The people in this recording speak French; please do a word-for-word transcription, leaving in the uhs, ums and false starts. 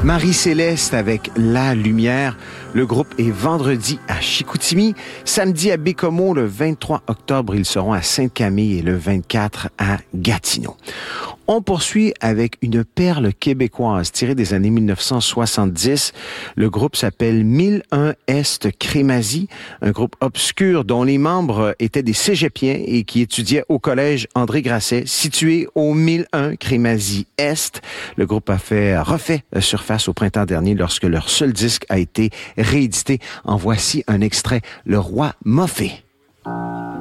Marie-Céleste avec La Lumière. Le groupe est vendredi à Chicoutimi, samedi à Bécomo, le vingt-trois octobre, ils seront à Sainte-Camille et le vingt-quatre à Gatineau. On poursuit avec une perle québécoise tirée des années mille neuf cent soixante-dix. Le groupe s'appelle mille un Est Crémazie, un groupe obscur dont les membres étaient des cégepiens et qui étudiaient au collège André Grasset, situé au mille un Crémazie Est. Le groupe a fait refait surface au printemps dernier lorsque leur seul disque a été réédité. En voici un extrait, Le Roi Moffé.